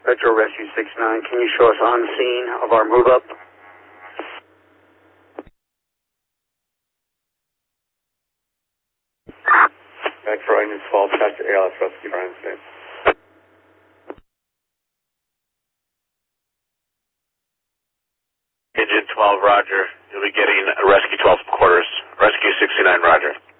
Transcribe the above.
Retro Rescue 69, can you show us on scene of our move up? Metro Engine 12, check the ALS Rescue Brian Smith. Engine 12, roger. You'll be getting Rescue 12 quarters. Rescue 69, roger.